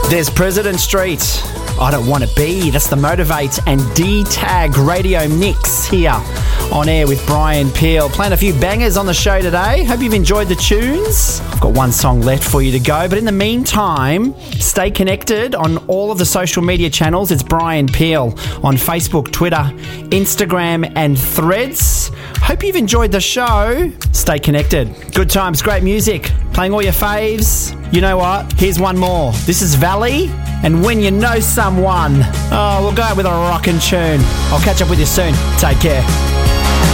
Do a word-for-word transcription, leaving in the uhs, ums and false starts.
There's President Street. I don't want to be. That's the Motivate and D-Tag radio mix here on air with Brian Peel. Playing a few bangers on the show today. Hope you've enjoyed the tunes. I've got one song left for you to go. But in the meantime, stay connected on all of the social media channels. It's Brian Peel on Facebook, Twitter, Instagram and Threads. Hope you've enjoyed the show. Stay connected. Good times, great music. Playing all your faves. You know what? Here's one more. This is Valley and When You Know Someone. Oh, we'll go out with a rockin' tune. I'll catch up with you soon. Take care.